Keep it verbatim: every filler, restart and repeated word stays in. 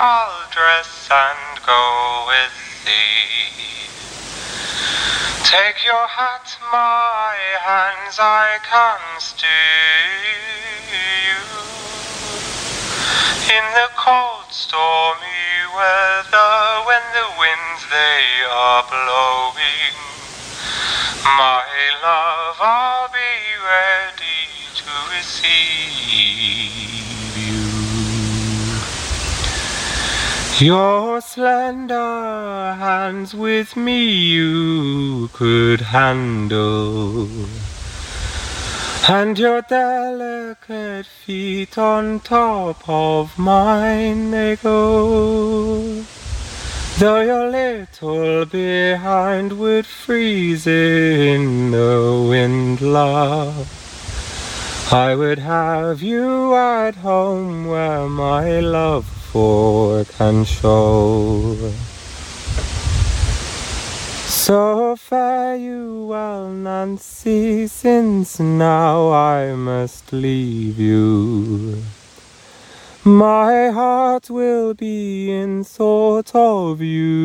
I'll dress and go with thee. Take your hat, my hands I can steer you in the cold stormy weather when the winds they are blowing. My love, I'll be ready to receive you. Your slender hands with me you could handle, and your delicate feet on top of mine they go. Though your little behind would freeze in the wind, love, I would have you at home where my love for can show. So fare you well, Nancy, since now I must leave you. My heart will be in thought of you.